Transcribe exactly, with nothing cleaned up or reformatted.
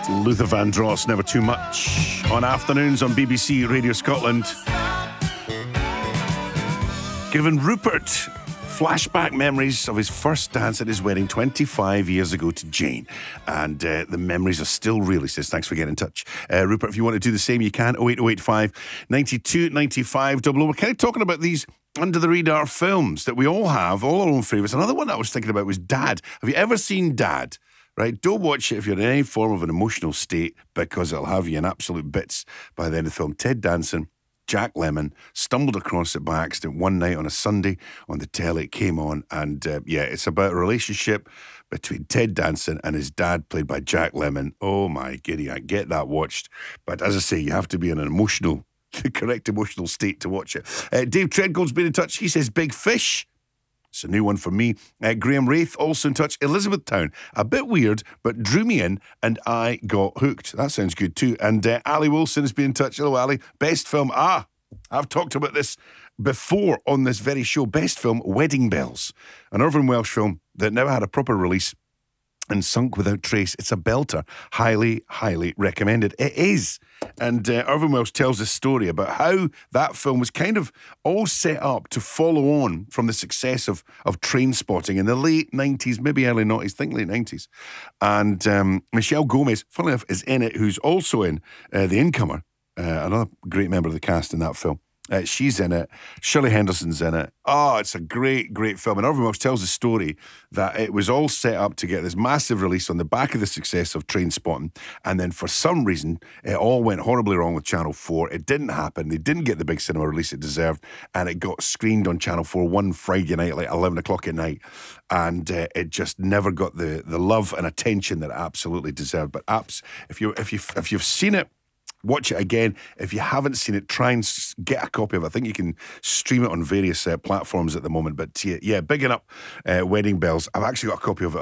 Luther Vandross, Never Too Much, on afternoons on B B C Radio Scotland. Giving Rupert flashback memories of his first dance at his wedding twenty-five years ago to Jane. And uh, the memories are still real, he says. Thanks for getting in touch. Uh, Rupert, if you want to do the same, you can. oh eight oh eight five, nine two, nine five double oh. We're kind of talking about these under-the-radar films that we all have, all our own favourites. Another one that I was thinking about was Dad. Have you ever seen Dad? Right, don't watch it if you're in any form of an emotional state, because it'll have you in absolute bits by the end of the film. Ted Danson, Jack Lemmon, stumbled across it by accident one night on a Sunday on the telly. It came on, and uh, yeah, it's about a relationship between Ted Danson and his dad, played by Jack Lemmon. Oh my giddy, I get that watched. But as I say, you have to be in an emotional, the correct emotional state to watch it. Uh, Dave Treadgold's been in touch. He says, Big Fish. It's a new one for me. Uh, Graham Wraith also in touch. Elizabethtown, a bit weird, but drew me in and I got hooked. That sounds good too. And uh, Ali Wilson has been in touch. Hello, Ali. Best film. Ah, I've talked about this before on this very show. Best film, Wedding Bells. An Irvine Welsh film that never had a proper release and sunk without trace. It's a belter. Highly, highly recommended. It is. And uh, Irvine Welsh tells a story about how that film was kind of all set up to follow on from the success of, of Trainspotting in the late nineties, maybe early noughties, think late nineties. And um, Michelle Gomez, funnily enough, is in it, who's also in uh, The Incomer, uh, another great member of the cast in that film. Uh, she's in it. Shirley Henderson's in it. Oh, it's a great, great film. And Irvine Welsh tells the story that it was all set up to get this massive release on the back of the success of Trainspotting. And then for some reason, it all went horribly wrong with Channel four. It didn't happen. They didn't get the big cinema release it deserved. And it got screened on Channel four one Friday night, like eleven o'clock at night. And uh, it just never got the, the love and attention that it absolutely deserved. But apps, if, you, if, you, if you've seen it, watch it again. If you haven't seen it, try and get a copy of it. I think you can stream it on various uh, platforms at the moment. But yeah, bigging up uh, Wedding Bells. I've actually got a copy of it